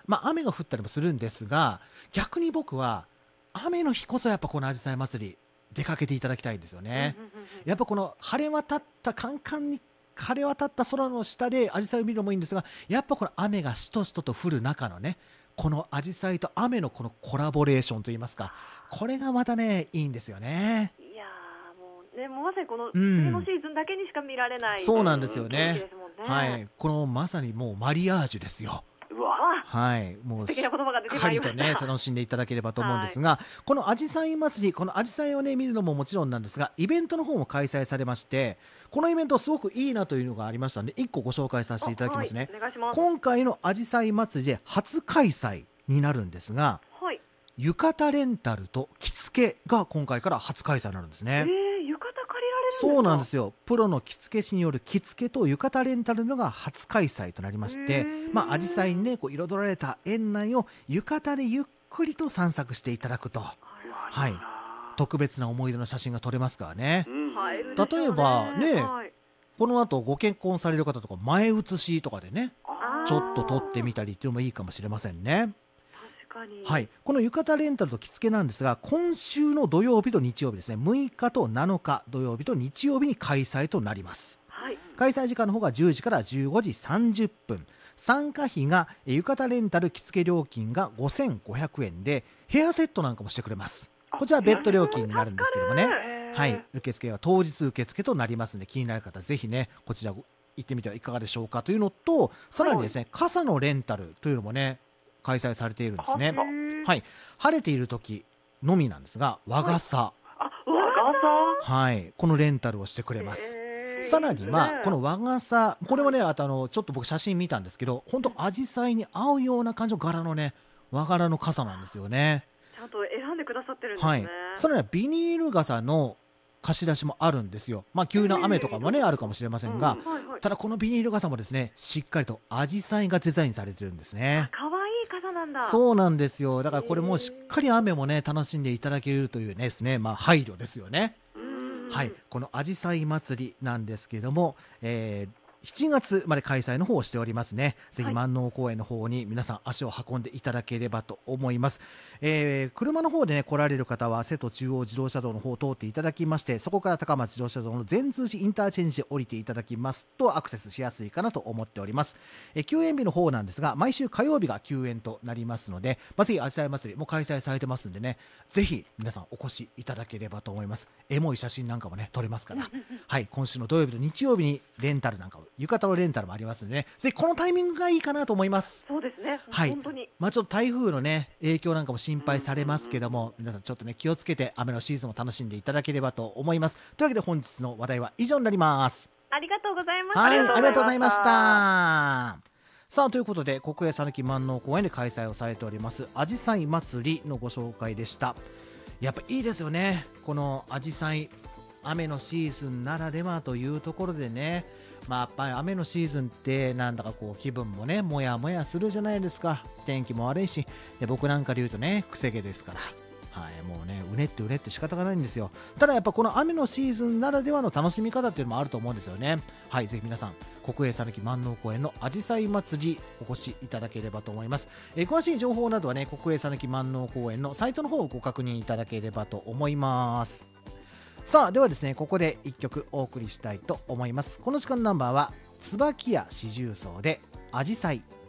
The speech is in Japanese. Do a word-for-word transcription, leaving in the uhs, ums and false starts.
まあ雨が降ったりもするんですが、逆に僕は雨の日こそやっぱこのあじさい祭り出かけていただきたいんですよね。やっぱこの晴れ渡ったカンカンに晴れ渡った空の下でアジサイを見るのもいいんですが、やっぱこの雨がしとしとと降る中のね、このアジサイと雨のこのコラボレーションといいますか、これがまたねいいんですよね。 いやーもうね、もうまさにこのう冬のん、 シーズンだけにしか見られないそうなんですよ景色ね。 ですもんね。 はい、このまさにもうマリアージュですよ。 うわはい、もう素敵しっな言葉が出てまかりいりました。 とね楽しんでいただければと思うんではい。 すが、このあじさい祭り、このあじさいをね見るのももちろんなんですが、イベントの方も開催されまして、このイベントすごくいいなというのがありましたので、いっこご紹介させあ、 ていただきはい、 ますね。 お願いします。 今回のあじさい祭りで初開催になるんですが、 はい。 浴衣レンタルと着付けが今回から初開催になるんですえー、 ね。 浴衣借りられるんでそうすか？ なんですよ。プロの着付け師による着付けと浴衣レンタルのが初開催となりまへして、まあ、紫陽花にー。 ね、こう彩られた園内を浴衣でゆっくりと散策していただくと、 あはい、特別な思い出の写真が撮れますからね。 ら、映えるでし例えょうばね、 ね。はい。 この後ご結婚される方とか前写しとかでね、 あちょっと撮ってみあ、 たりっていうのもいいかもしれませんね。 確かに。 はい、この浴衣レンタルと着付けなんですが、今週の土曜日と日曜日ですね、むいかとなのか土曜日と日曜日に開催となります。 はい。 開催時間の方がじゅうじからじゅうごじさんじゅっぷん。参加費がえー浴衣レンタル着付け料金がごせんごひゃくえんで、ヘアセットなんかもしてくれます。こちらは別途料金になるんですけどもね。はい、受付は当日受付となりますので、気になる方ぜひねこちら行ってみてはいかがでしょうかというのと、さらにですね、傘のレンタルというのもね開催されているんですね。 へー。 はい、晴れている時のみなんですが、和傘、 あ、和傘。 はい、このレンタルをしてくれます。 へー、 さらいいですね。 にはこの和傘、これはね、あとあのちょっと僕写真見たんですけど、本当アジサイに合うような感じの柄のね和柄の傘なんですよね。 ちゃんと選んでくださってるんですね。 はい、さらにはビニール傘の貸し出しもあるんですよ。まあ急な雨とかもねあるかもしれませんが、 はいはい。 ただこのビニール傘もですねしっかりとアジサイがデザインされてるんですね。 可愛い傘なんだ。 そうなんですよ。だからこれもしっかり雨もね楽しんでいただけるというねですね、まあ配慮ですよね。 うーん。 はい、このあじさい祭りなんですけれども、えーしちがつまで開催の方をしておりますね。ぜひはい。 万能公園の方に皆さん足を運んでいただければと思います。えー車の方でね来られる方は瀬戸中央自動車道の方を通っていただきまして、そこから高松自動車道の善通寺インターチェンジで降りていただきますとアクセスしやすいかなと思っております。えー休園日の方なんですが、毎週火曜日が休園となりますので、まあ、ぜひあじさい祭りも開催されてますんでね、ぜひ皆さんお越しいただければと思います。エモい写真なんかもね撮れますから、はい、今週の土曜日と日曜日にレンタルなんかも、浴衣のレンタルもありますのでね、ぜひこのタイミングがいいかなと思います。 そうですね。 はい、 本当に。 まあ、ちょっと台風のね影響なんかも心配されますけどうんうんうんも、皆さんちょっとね気をつけて雨のシーズンを楽しんでいただければと思います。というわけで本日の話題は以上になります。 ありがとうございます。 はい、ありがとうございました。 た。さあということで、国営讃岐万能公園で開催をされておりますあじさい祭りのご紹介でした。やっぱいいですよね、このあじさい、雨のシーズンならではというところでね、まあやっぱり雨のシーズンってなんだかこう気分もねもやもやするじゃないですか。天気も悪いし、で僕なんかで言うとねくせ毛ですから、はい、もうねうねってうねって仕方がないんですよ。ただやっぱこの雨のシーズンならではの楽しみ方っていうのもあると思うんですよね。はい、ぜひ皆さん国営讃岐万能公園のあじさい祭りお越しいただければと思います。えー詳しい情報などはね国営讃岐万能公園のサイトの方をご確認いただければと思います。さあではですね、ここでいっきょくお送りしたいと思います。この時間のナンバーは椿屋四重奏であじさい。